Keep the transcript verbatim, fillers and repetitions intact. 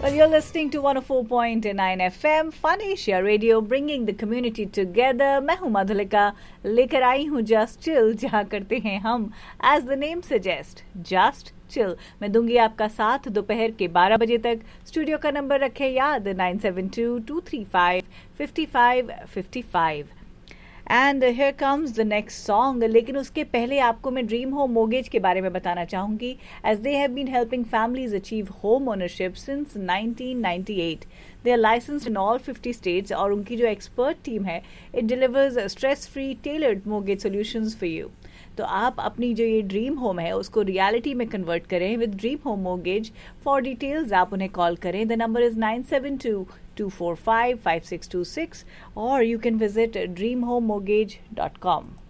Well, you're listening to one oh four point nine F M, Fun Asia Radio, bringing the community together. मैं हूँ मधुलिका, लेकर आई हूँ just chill, जहाँ करते हैं हम as the name suggest just chill. मैं दूंगी आपका साथ दोपहर के बारह बजे तक। स्टूडियो का नंबर रखें याद nine seven to to three five fifty five fifty five. And here comes the next song. लेकिन उसके पहले आपको मैं ड्रीम होम मोर्गेज के बारे में बताना चाहूंगी, as they have been helping families achieve home ownership since nineteen ninety eight. They are licensed in all fifty states और उनकी जो एक्सपर्ट टीम है, it delivers stress free tailored mortgage solutions for you. तो आप अपनी जो ये dream home है उसको रियलिटी में कन्वर्ट करें with dream home mortgage. For details आप उन्हें कॉल करें। The number is nine seven to to four five five six to six और you can visit dream home mortgage dot com.